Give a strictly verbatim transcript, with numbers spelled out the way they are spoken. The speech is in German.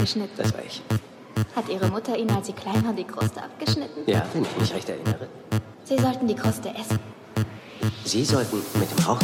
geschnitten? Das war ich. Hat Ihre Mutter Ihnen, als Sie klein waren, die Kruste abgeschnitten? Ja, wenn ich mich recht erinnere. Sie sollten die Kruste essen. Sie sollten mit dem Rauchen